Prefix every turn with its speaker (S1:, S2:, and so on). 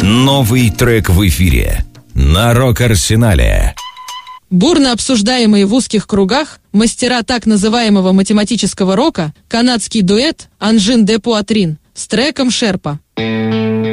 S1: Новый трек в эфире на Рок-Арсенале.
S2: Бурно обсуждаемые в узких кругах мастера так называемого математического рока, канадский дуэт Анжин де Пуатрин с треком «Шерпа».